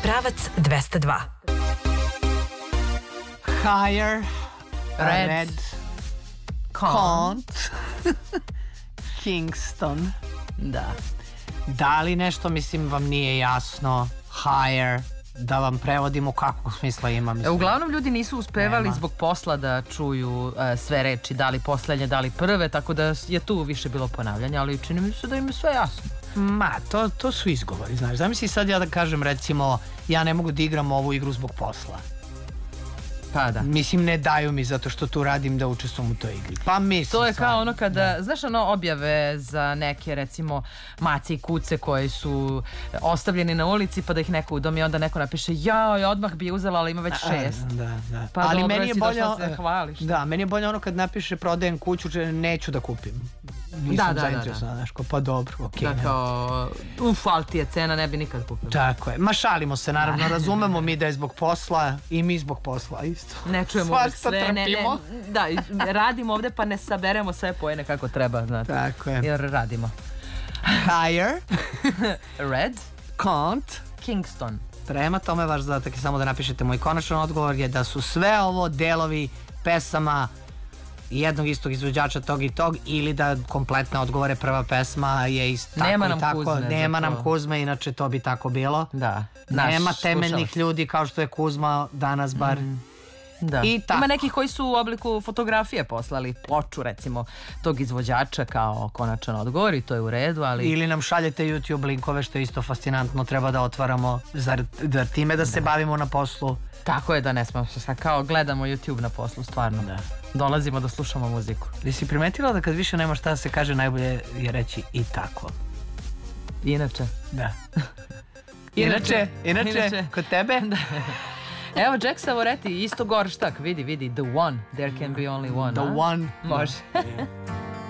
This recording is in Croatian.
pravac 202. Higher, Red, Count, Kingston. Da li nešto, mislim, vam nije jasno? Higher, da vam prevodimo kakvog smisla ima, mislim. Uglavnom ljudi nisu uspevali zbog posla da čuju sve reči, da li poslednje, da li prve, tako da je tu više bilo ponavljanja, ali čini mi se da im je sve jasno. Ma, to su izgovori, znaš. Zamisli sad ja da kažem, recimo, ja ne mogu da igram ovu igru zbog posla. Pa da. Mislim, ne daju mi zato što tu radim da učestvujem u toj igri. Pa mislim. To je kao ono kada, znaš ono objave za neke recimo mace i kuce koji su ostavljeni na ulici pa da ih neko udomi i onda neko napiše ja odmah bi je uzela ali ima već 6. Da. Pa ali dobro, meni je bolje, se hvališ. Da, meni je bolje ono kad napiše prodajem kuću, neću da kupim. Nisam zainteresovan, znaš, pa dobro, okej. Da, kao, ali ti je cena, ne bi nikad kupila. Tako je, ma šalimo se, naravno, razumemo mi da je zbog posla i mi zbog posla isto. Ne čujemo sve, da, radimo ovde pa ne saberemo sve pojene kako treba, znate. Tako je. Jer radimo. Higher, Red, Count, Kingston. Prema tome, vaš zadatak je samo da napišete moj konačan odgovor je da su sve ovo delovi pesama jednog istog izvođača tog i tog ili da kompletne odgovore prva pesma je tako nema i tako. Kuzme, nema nam Kuzme, inače to bi tako bilo. Da. Nema temeljnih ljudi kao što je Kuzma danas bar. Da. Ima nekih koji su u obliku fotografije poslali ploču recimo tog izvođača kao konačan odgovor i to je u redu, ali... Ili nam šaljete YouTube linkove što je isto fascinantno, treba da otvaramo, zar time da se bavimo na poslu? Tako je, da ne smemo se kao gledamo YouTube na poslu, stvarno. Da. Dolazimo da slušamo muziku. Jesi primetila da kad više nema šta da se kaže, najbolje je reći i tako? Inače. Da. Inače, kod tebe? Da. Evo, Jack Savoretti, isto Gorštak, vidi, The One, There Can Be Only One. The One. Može.